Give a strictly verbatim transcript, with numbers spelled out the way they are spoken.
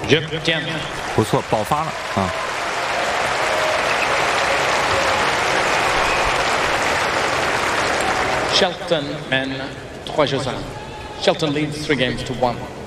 Je tiens. 不错，爆发了啊！ Shelton men, trois jeux à. Shelton leads three games to one.